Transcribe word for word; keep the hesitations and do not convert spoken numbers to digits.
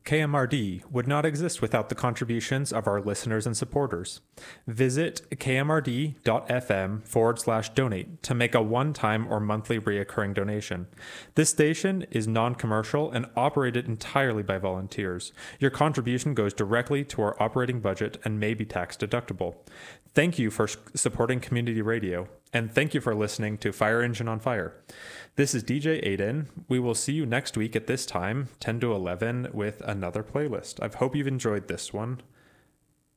K M R D would not exist without the contributions of our listeners and supporters. Visit kmrd.fm forward slash donate to make a one-time or monthly reoccurring donation. This station is non-commercial and operated entirely by volunteers. Your contribution goes directly to our operating budget and may be tax deductible. Thank you for supporting community radio, and thank you for listening to Fire Engine on Fire. This is D J Aiden. We will see you next week at this time, ten to eleven, with another playlist. I hope you've enjoyed this one.